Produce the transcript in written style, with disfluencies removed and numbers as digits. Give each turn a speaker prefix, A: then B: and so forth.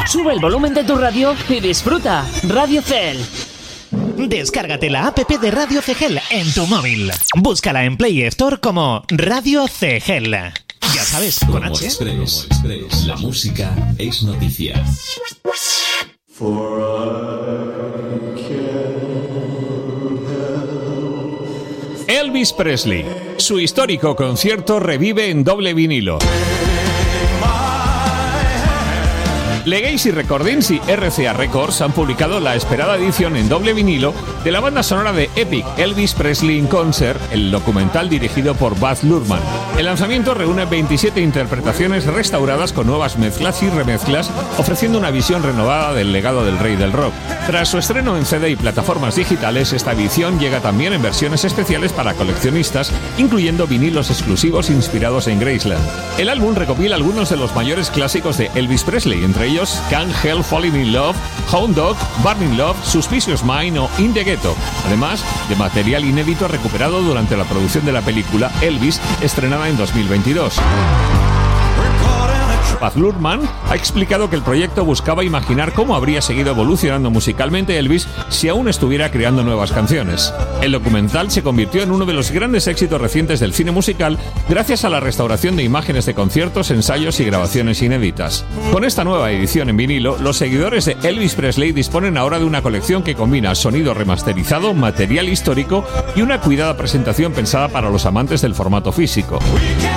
A: Sube el volumen de tu radio y disfruta. Radio CEGEL.
B: Descárgate la app de Radio CEGEL en tu móvil. Búscala en Play Store como Radio CEGEL. Ya sabes, con H.
C: Express, la música es noticia.
D: Elvis Presley. Su histórico concierto revive en doble vinilo. Legacy Recordings y RCA Records han publicado la esperada edición en doble vinilo de la banda sonora de Epic, Elvis Presley in Concert, el documental dirigido por Baz Luhrmann. El lanzamiento reúne 27 interpretaciones restauradas con nuevas mezclas y remezclas, ofreciendo una visión renovada del legado del rey del rock. Tras su estreno en CD y plataformas digitales, esta edición llega también en versiones especiales para coleccionistas, incluyendo vinilos exclusivos inspirados en Graceland. El álbum recopila algunos de los mayores clásicos de Elvis Presley, entre ellos Can't Help Falling in Love, Hound Dog, Burning Love, Suspicious Mind o In the Ghetto, además de material inédito recuperado durante la producción de la película Elvis, estrenada en 2022. Baz Luhrmann ha explicado que el proyecto buscaba imaginar cómo habría seguido evolucionando musicalmente Elvis si aún estuviera creando nuevas canciones. El documental se convirtió en uno de los grandes éxitos recientes del cine musical gracias a la restauración de imágenes de conciertos, ensayos y grabaciones inéditas. Con esta nueva edición en vinilo, los seguidores de Elvis Presley disponen ahora de una colección que combina sonido remasterizado, material histórico y una cuidada presentación pensada para los amantes del formato físico.